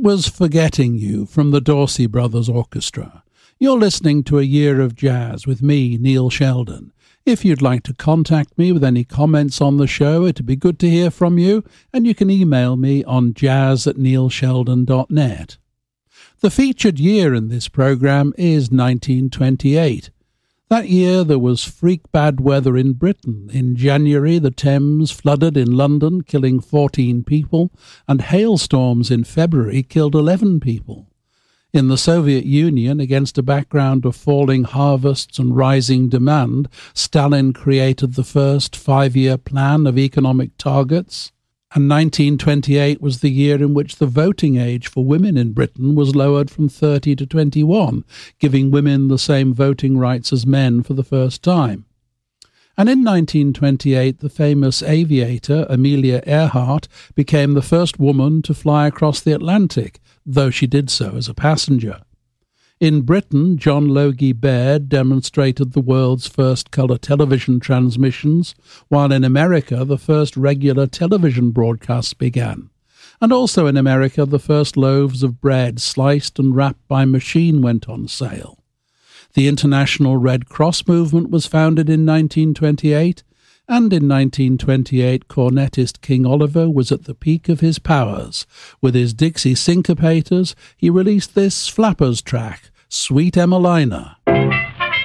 was Forgetting You from the Dorsey Brothers Orchestra. You're listening to A Year of Jazz with me, Neil Sheldon. If you'd like to contact me with any comments on the show, it'd be good to hear from you, and you can email me on jazz@neilsheldon.net. The featured year in this program is 1928. That year there was freak bad weather in Britain. In January, the Thames flooded in London, killing 14 people, and hailstorms in February killed 11 people. In the Soviet Union, against a background of falling harvests and rising demand, Stalin created the first 5-year plan of economic targets. And 1928 was the year in which the voting age for women in Britain was lowered from 30 to 21, giving women the same voting rights as men for the first time. And in 1928, the famous aviator Amelia Earhart became the first woman to fly across the Atlantic, though she did so as a passenger. In Britain, John Logie Baird demonstrated the world's first colour television transmissions, while in America the first regular television broadcasts began. And also in America the first loaves of bread sliced and wrapped by machine went on sale. The International Red Cross movement was founded in 1928, and in 1928 cornetist King Oliver was at the peak of his powers. With his Dixie Syncopators, he released this Flappers track, Sweet Emelina.